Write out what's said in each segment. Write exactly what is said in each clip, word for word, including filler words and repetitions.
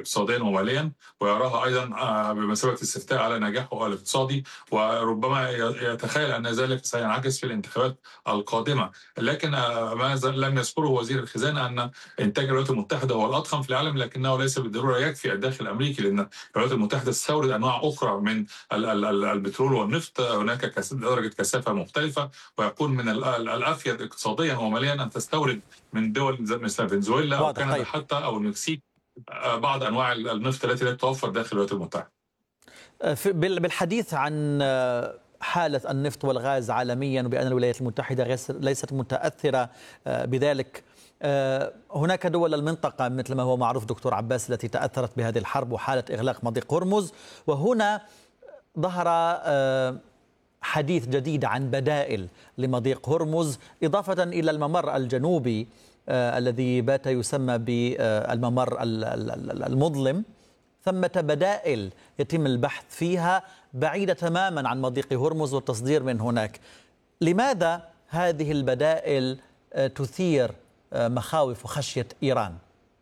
اقتصاديًا وماليًا، ويراها أيضًا آآ بمثابة استفتاء على نجاحه الاقتصادي، وربما ي يتخيل أن ذلك سينعكس في الانتخابات القادمة. لكن آآ ما زال لم يذكره وزير الخزانة أن إنتاج الولايات المتحدة هو الأضخم في العالم، لكنه ليس بالضرورة يكفي الداخل الأمريكي، لأن الولايات المتحدة تستورد أنواع أخرى من ال ال ال البترول والنفط. هناك كث درجة كثافة مختلفة، ويكون من ال ال الأفيد اقتصاديًا وماليًا أن تستورد من دول ز مثل فنزويلا أو واضح. كندا طيب، حتى أو المكسيك آآ بعض أنواع ال النفط التي لا تتوفر داخل الولايات المتحدة. آه، في- بال- بالحديث عن آه، حالة النفط والغاز عالميا، وبأن الولايات المتحدة غيس- ليست متأثرة آه، بذلك. آه، هناك دول المنطقة مثل ما هو معروف دكتور عباس التي تأثرت بهذه الحرب وحالة إغلاق مضيق هرمز، وهنا ظهر آه، حديث جديد عن بدائل لمضيق هرمز، إضافة إلى الممر الجنوبي آه، الذي بات يسمى بالممر ال- ال- ال- المظلم. ثمة بدائل يتم البحث فيها بعيدة تماما عن مضيق هرمز والتصدير من هناك. لماذا هذه البدائل آه، تثير آه، مخاوف وخشية إيران؟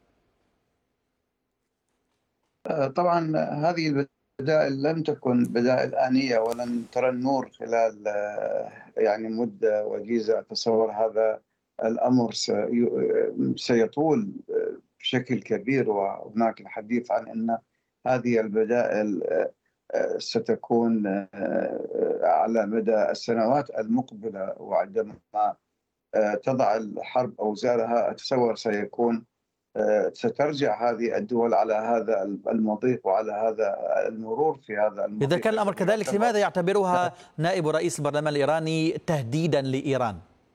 طبعا هذه البدائل لم تكن بدائل آنية، ولن ترى النور خلال آه، يعني مدة وجيزة. أتصور هذا الأمر سي- سيطول آه، بشكل كبير، وهناك الحديث عن أن هذه البدائل آه، آه، ستكون آه، على مدى السنوات المقبلة. وعندما آه، تضع الحرب أوزارها، أتصور سيكون آه، سترجع هذه الدول على هذا المضيق وعلى هذا المرور في هذا إذا المضيق كان الأمر الذي كذلك، يعتبر لماذا يعتبرها نائب رئيس البرلمان الإيراني تهديدا لإيران؟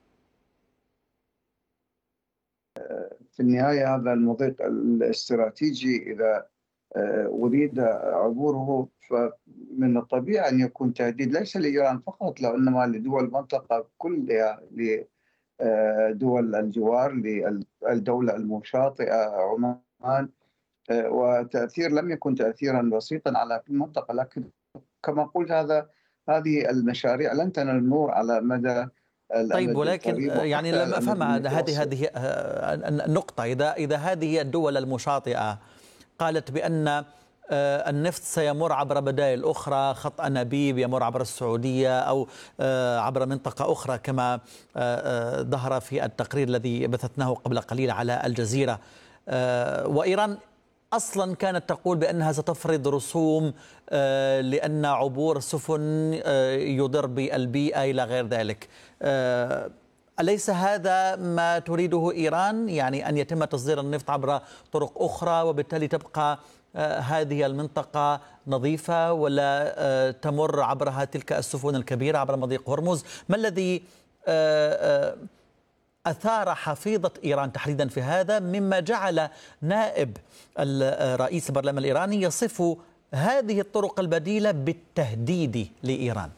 في النهاية هذا المضيق الاستراتيجي إذا آه، أريد عبوره، فمن الطبيعي أن يكون تهديد ليس لإيران فقط، وإنما لدول المنطقة كلها، لدول الجوار، للدولة المشاطئة عمان. آه، وتأثير لم يكن تأثيرا بسيطا على كل المنطقة، لكن كما قلت هذا هذه المشاريع لن تنال النور على مدى طيب، الأمد ولكن القريب آه، يعني وحتى لم الأمد أفهم هذه المتوسط. هذه آه، النقطة. إذا إذا هذه الدول المشاطئة قالت بأن آه، النفط سيمر عبر بدائل أخرى، خط أنابيب يمر عبر السعودية أو آه، عبر منطقة أخرى، كما آه، آه، ظهر في التقرير الذي بثثناه قبل قليل على الجزيرة. آه، وإيران أصلا كانت تقول بأنها ستفرض رسوم آه، لأن عبور السفن آه، يضر بالبيئة إلى غير ذلك. آه، أليس هذا ما تريده إيران؟ يعني أن يتم تصدير النفط عبر طرق أخرى، وبالتالي تبقى آه، هذه المنطقة نظيفة، ولا آه، تمر عبرها تلك السفن الكبيرة عبر مضيق هرمز؟ ما الذي آه، آه، أثار حفيظة إيران تحديدا في هذا، مما جعل نائب رئيس البرلمان الإيراني يصف هذه الطرق البديلة بالتهديد لإيران؟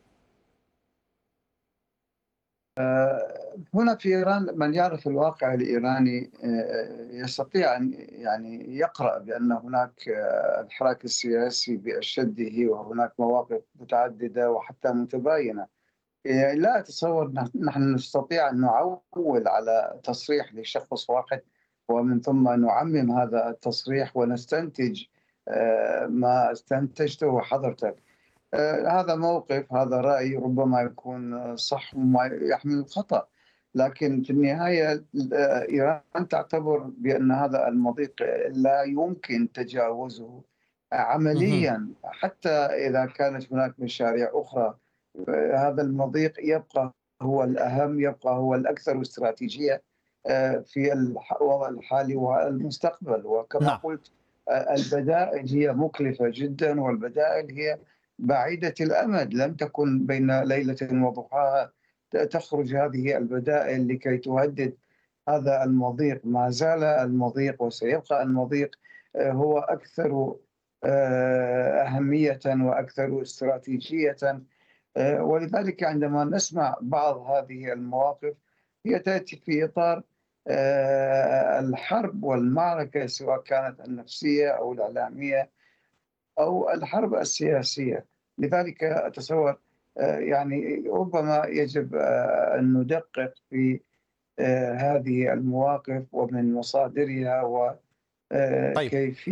هنا في إيران من يعرف الواقع الإيراني آه، يستطيع أن يعني يقرأ بأن هناك آه، الحراك السياسي بأشده، وهناك مواقف متعددة وحتى متباينة. يعني لا أتصور نح- نحن نستطيع أن نعول على تصريح لشخص واحد ومن ثم نعمم هذا التصريح ونستنتج آه، ما استنتجته حضرتك. آه، هذا موقف، هذا رأي ربما يكون صح وما يحمل الخطأ، لكن في النهاية آه، إيران تعتبر بأن هذا المضيق لا يمكن تجاوزه مهم. عمليا، حتى إذا كانت هناك مشاريع أخرى. هذا المضيق يبقى هو الأهم، يبقى هو الأكثر استراتيجية آه، في الوضع الحالي والمستقبل. وكما نعم. قلت آه، البدائل هي مكلفة جدا، والبدائل هي بعيدة الأمد، لم تكن بين ليلة وضحاها تخرج هذه البدائل لكي تهدد هذا المضيق. ما زال المضيق وسيبقى المضيق آه، هو أكثر آه، أهمية وأكثر استراتيجية. آه، ولذلك عندما نسمع بعض هذه المواقف هي تأتي في إطار آه، الحرب والمعركة، سواء كانت النفسية أو الإعلامية أو الحرب السياسية. لذلك أتصور آه، يعني ربما يجب آه، أن ندقق في آه، هذه المواقف ومن مصادرها طيب، وكيفية